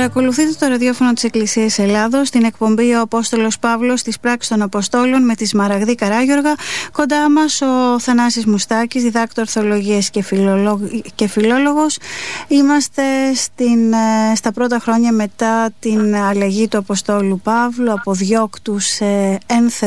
Παρακολουθείτε το ραδιόφωνο της Εκκλησίας Ελλάδος, την εκπομπή «Ο Απόστολος Παύλος της πράξης των Αποστόλων» με τη Σμαραγδή Καράγιοργα. Κοντά μας ο Θανάσης Μουστάκης, διδάκτορ θεολογίας και φιλόλογος. Είμαστε στα πρώτα χρόνια μετά την αλλαγή του Αποστόλου Παύλου από διώκτου σε ένθετο